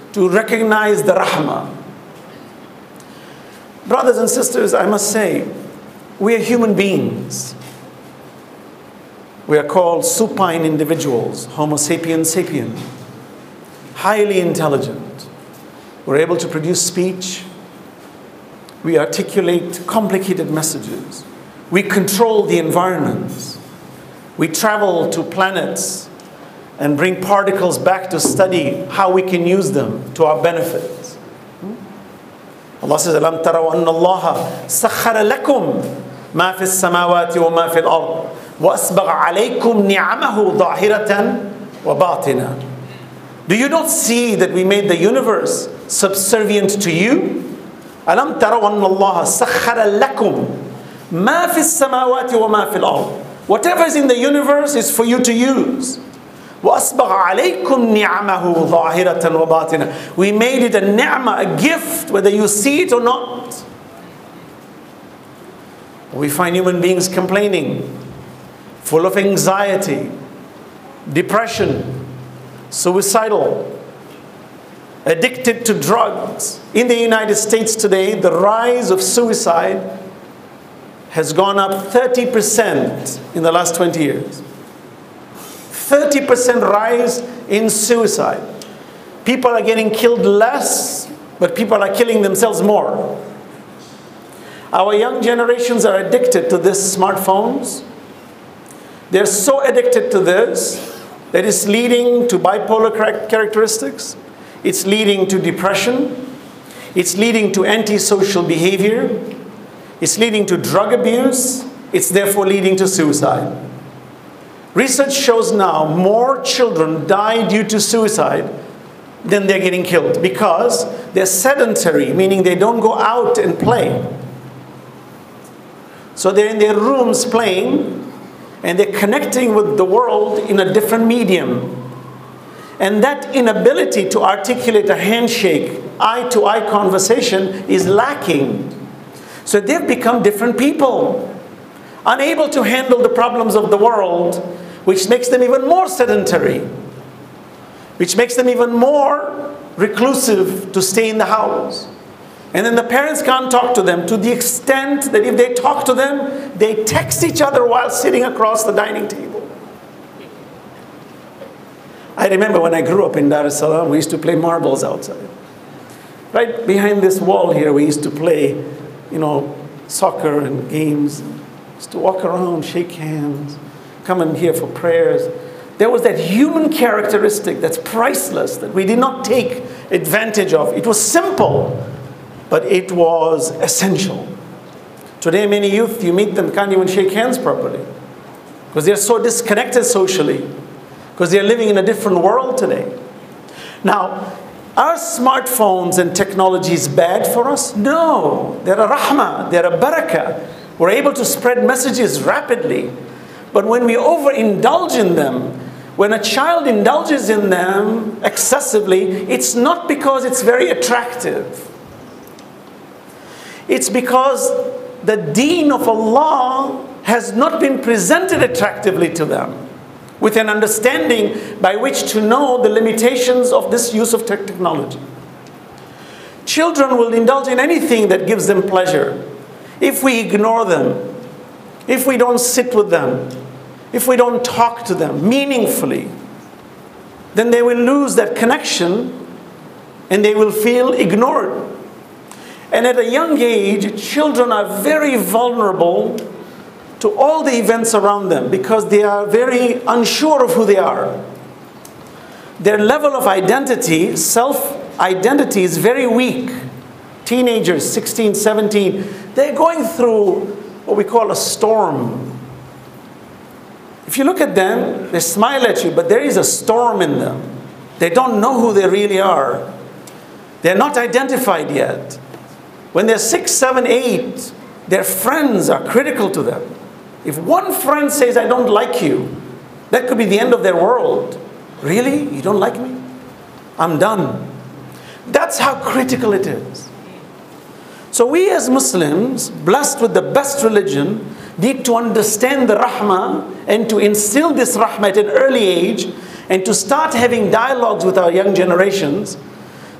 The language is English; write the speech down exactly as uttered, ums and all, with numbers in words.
to recognize the rahmah. Brothers and sisters, I must say, we are human beings. We are called supine individuals, Homo sapiens sapien, highly intelligent. We're able to produce speech. We articulate complicated messages. We control the environments. We travel to planets and bring particles back to study how we can use them to our benefit. Allah says, أَلَمْ تَرَوْا أَنَّ اللَّهَ سَخَّرَ لَكُمْ مَا فِي السَّمَاوَاتِ وَمَا فِي الْأَرْضِ وَأَسْبَغَ عَلَيْكُمْ نِعَمَهُ ظَاهِرَةً وَبَاطِنًا. Do you not see that we made the universe subservient to you? أَلَمْ تَرَوْا أَنَّ اللَّهَ سَخَّرَ لَكُمْ مَا فِي السَّمَاوَاتِ وَمَا فِي الْأَرْضِ. Whatever is in the universe is for you to use. وَأَسْبَغَ عَلَيْكُمْ نِعَمَهُ ظَاهِرَةً وَبَاطِنًا. We made it a ni'mah, a gift, whether you see it or not. We find human beings complaining, full of anxiety, depression, suicidal, addicted to drugs. In the United States today, the rise of suicide has gone up thirty percent in the last twenty years. thirty percent rise in suicide. People are getting killed less, but people are killing themselves more. Our young generations are addicted to these smartphones. They're so addicted to this that it's leading to bipolar characteristics. It's leading to depression. It's leading to antisocial behavior. It's leading to drug abuse. It's therefore leading to suicide. Research shows now more children die due to suicide than they're getting killed because they're sedentary, meaning they don't go out and play. So they're in their rooms playing and they're connecting with the world in a different medium. And that inability to articulate a handshake, eye-to-eye conversation is lacking. So they've become different people, unable to handle the problems of the world, which makes them even more sedentary, which makes them even more reclusive to stay in the house. And then the parents can't talk to them to the extent that if they talk to them, they text each other while sitting across the dining table. I remember when I grew up in Dar es Salaam, we used to play marbles outside. Right behind this wall here, we used to play, you know, soccer and games. We used to walk around, shake hands, come in here for prayers. There was that human characteristic that's priceless, that we did not take advantage of. It was simple, but it was essential. Today, many youth, you meet them, can't even shake hands properly because they're so disconnected socially, because they're living in a different world today. Now, are smartphones and technologies bad for us? No, they're a rahmah, they're a barakah. We're able to spread messages rapidly. But when we overindulge in them, when a child indulges in them excessively, it's not because it's very attractive. It's because the deen of Allah has not been presented attractively to them, with an understanding by which to know the limitations of this use of technology. Children will indulge in anything that gives them pleasure. If we ignore them, if we don't sit with them, if we don't talk to them meaningfully, then they will lose that connection and they will feel ignored. And at a young age, children are very vulnerable to all the events around them because they are very unsure of who they are. Their level of identity, self-identity, is very weak. Teenagers, sixteen, seventeen, they're going through what we call a storm. If you look at them, they smile at you, but there is a storm in them. They don't know who they really are. They're not identified yet. When they're six, seven, eight, their friends are critical to them. If one friend says, I don't like you, that could be the end of their world. Really? You don't like me? I'm done. That's how critical it is. So we as Muslims, blessed with the best religion, need to understand the rahmah and to instill this rahmah at an early age and to start having dialogues with our young generations